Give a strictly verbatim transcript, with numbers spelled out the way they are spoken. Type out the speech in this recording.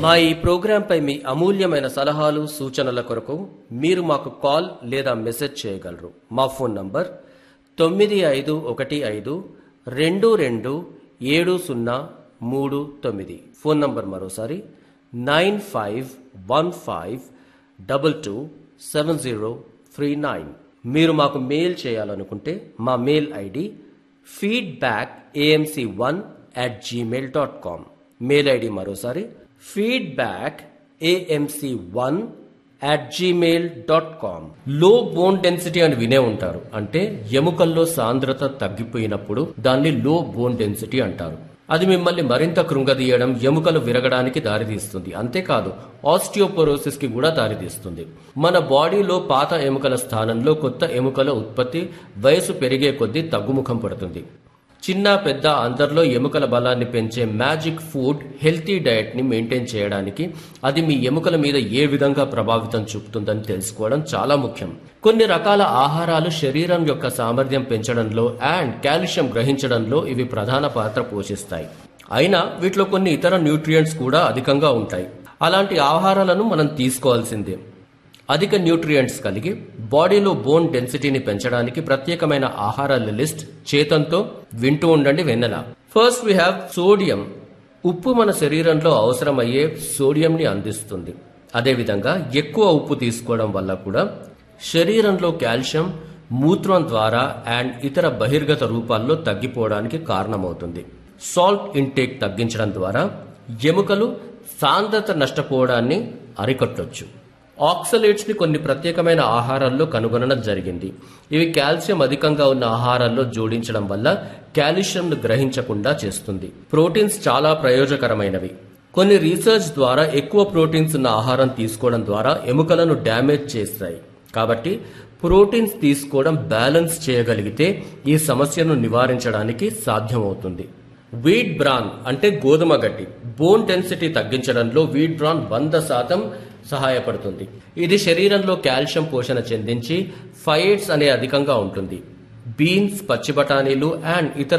మా ఈ ప్రోగ్రాంపై మీ అమూల్యమైన సలహాలు సూచనల కొరకు మీరు మాకు కాల్ లేదా మెసేజ్ చేయగలరు. మా ఫోన్ నంబర్ తొమ్మిది ఐదు ఒకటి ఐదు రెండు రెండు ఏడు సున్నా మూడు తొమ్మిది. ఫోన్ నంబర్ మరోసారి nine five one five double two seven zero three nine. మీరు మాకు మెయిల్ చేయాలనుకుంటే మా mail ID feedback AMC one at Gmail dot com. Mail ID మరోసారి feedback AMC one at Gmail dot com. లో bone density అని వినే ఉంటారు. అంటే ఎముకల్లో సాంద్రత తగ్గిపోయినప్పుడు దాన్ని లో బోన్ డెన్సిటీ అంటారు. అది మిమ్మల్ని మరింత కృంగదీయడం, ఎముకలు విరగడానికి దారితీస్తుంది. అంతేకాదు ఆస్టియోపోరోసిస్ కి కూడా దారితీస్తుంది. మన బాడీలో పాత ఎముకల స్థానంలో కొత్త ఎముకల ఉత్పత్తి వయసు పెరిగే కొద్దీ తగ్గుముఖం పడుతుంది. చిన్న పెద్ద అందరిలో ఎముకల బలాన్ని పెంచే మ్యాజిక్ ఫుడ్ హెల్తీ డయట్ ని మెయింటైన్ చేయడానికి అది మీ ఎముకల మీద ఏ విధంగా ప్రభావితం చూపుతుందని తెలుసుకోవడం చాలా ముఖ్యం. కొన్ని రకాల ఆహారాలు శరీరం యొక్క సామర్థ్యం పెంచడంలో అండ్ కాల్షియం గ్రహించడంలో ఇవి ప్రధాన పాత్ర పోషిస్తాయి. అయినా వీటిలో కొన్ని ఇతర న్యూట్రియంట్స్ కూడా అధికంగా ఉంటాయి. అలాంటి ఆహారాలను మనం తీసుకోవాల్సిందే. అధిక న్యూట్రియంట్స్ కలిగి బాడీలో బోన్ డెన్సిటీని పెంచడానికి ప్రత్యేకమైన ఆహారాల లిస్ట్ చేతంతో వింటూ ఉండండి వెన్నెల. First we have sodium. ఉప్పు మన శరీరంలో అవసరమయ్యే సోడియంని అందిస్తుంది. అదేవిధంగా ఎక్కువ ఉప్పు తీసుకోవడం వల్ల కూడా శరీరంలో కాల్షియం మూత్రం ద్వారా అండ్ ఇతర బహిర్గత రూపాల్లో తగ్గిపోవడానికి కారణమవుతుంది. సాల్ట్ ఇంటేక్ తగ్గించడం ద్వారా ఎముకలు సాంద్రత నష్టపోవడాన్ని అరికట్టొచ్చు. ఆక్సలేట్స్ ని కొన్ని ప్రత్యేకమైన ఆహారాల్లో కనుగొనడం జరిగింది. ఇవి కాల్షియం అధికంగా ఉన్న ఆహారాల్లో జోడించడం వల్ల కాల్షియంను గ్రహించకుండా చేస్తుంది. ప్రోటీన్స్ చాలా ప్రయోజకరమైనవి. కొన్ని రీసెర్చ్ ద్వారా ఎక్కువ ప్రోటీన్స్ ఉన్న ఆహారం తీసుకోవడం ద్వారా ఎముకలను డ్యామేజ్ చేస్తాయి. కాబట్టి ప్రోటీన్స్ తీసుకోవడం బ్యాలెన్స్ చేయగలిగితే ఈ సమస్యను నివారించడానికి సాధ్యమవుతుంది. వీట్ బ్రాన్ అంటే గోధుమ గడ్డి బోన్ డెన్సిటీ తగ్గించడంలో వీట్ బ్రాన్ వంద శాతం సహాయపడుతుంది. ఇది శరీరంలో కాల్షియం పోషణ చెందించి ఫైట్స్ అనే అధికంగా ఉంటుంది. బీన్స్, పచ్చి బఠానీలు అండ్ ఇతర